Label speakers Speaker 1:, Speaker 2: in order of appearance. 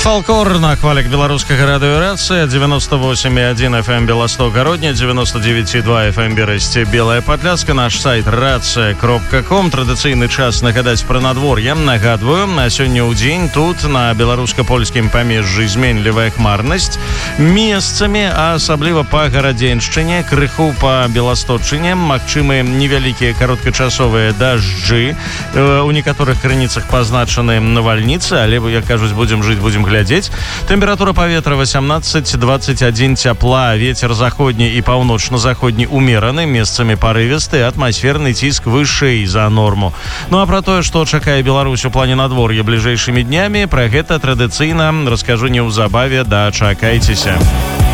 Speaker 1: Фалкор на хвалях беларускага радыёрацыя 98,1 FM Беласток-Гародня, 99,2 FM Берасці, Белая Падляска. Наш сайт рацыя.ком. Традыцыйны час нагадаць пра надвор'е. Нагадваю, на сёння ў дзень тут на беларуска-польскім памежжы зменлівая хмарнасць. Месцамі, асабліва па Гарадзеншчыне, крыху па Беласточчыне, магчымы невялікія кароткачасовыя дажджы. У некаторых крыніцах пазначаны навальніцы, але, як кажуць, будзем жыць, будзем глядзець. Тэмпература паветра 18-21 цяпла, вецер заходні і паўночна-заходні умераны, месцамі парывісты, атмасферны ціск вышэй за норму. Ну а пра тое, што чакае Беларусь у плане надвор'я бліжэйшымі днямі, пра гэта традыцыйна раскажу неўзабаве, дачакайцеся.